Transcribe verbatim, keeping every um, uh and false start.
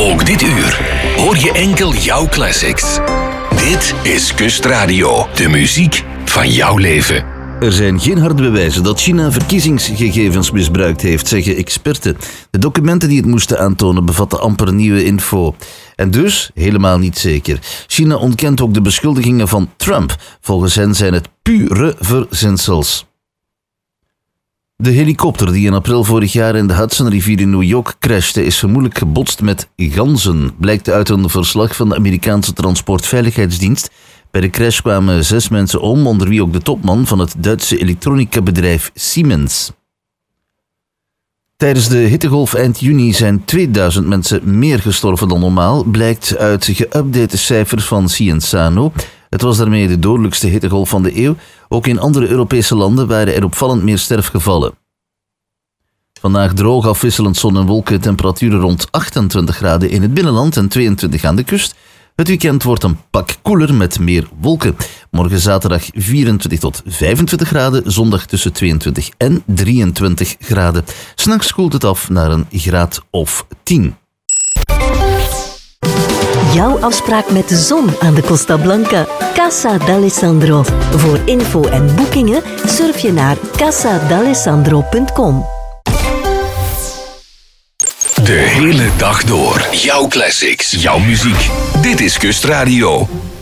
Ook dit uur hoor je enkel jouw classics. Dit is Kustradio, de muziek van jouw leven. Er zijn geen harde bewijzen dat China verkiezingsgegevens misbruikt heeft, zeggen experten. De documenten die het moesten aantonen bevatten amper nieuwe info. En dus helemaal niet zeker. China ontkent ook de beschuldigingen van Trump. Volgens hen zijn het pure verzinsels. De helikopter die in april vorig jaar in de Hudsonrivier in New York crashte is vermoedelijk gebotst met ganzen, blijkt uit een verslag van de Amerikaanse Transportveiligheidsdienst. Bij de crash kwamen zes mensen om, onder wie ook de topman van het Duitse elektronica-bedrijf Siemens. Tijdens de hittegolf eind juni zijn tweeduizend mensen meer gestorven dan normaal, blijkt uit geüpdate cijfers van Cienzano. Het was daarmee de dodelijkste hittegolf van de eeuw. Ook in andere Europese landen waren er opvallend meer sterfgevallen. Vandaag droog, afwisselend zon en wolken, temperaturen rond achtentwintig graden in het binnenland en tweeëntwintig aan de kust. Het weekend wordt een pak koeler met meer wolken. Morgen zaterdag vierentwintig tot vijfentwintig graden, zondag tussen tweeëntwintig en drieëntwintig graden. 'S Nachts koelt het af naar een graad of tien. Jouw afspraak met de zon aan de Costa Blanca. Casa d'Alessandro. Voor info en boekingen surf je naar casa d'alessandro punt com. De hele dag door. Jouw classics, jouw muziek. Dit is Kustradio.